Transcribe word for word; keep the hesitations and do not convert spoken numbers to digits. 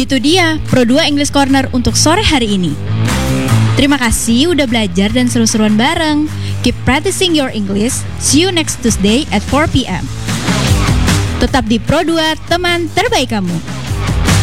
Itu dia Pro dua English Corner untuk sore hari ini. Terima kasih udah belajar dan seru-seruan bareng. Keep practicing your English. See you next Tuesday at four p.m. Tetap di Pro dua, teman terbaik kamu.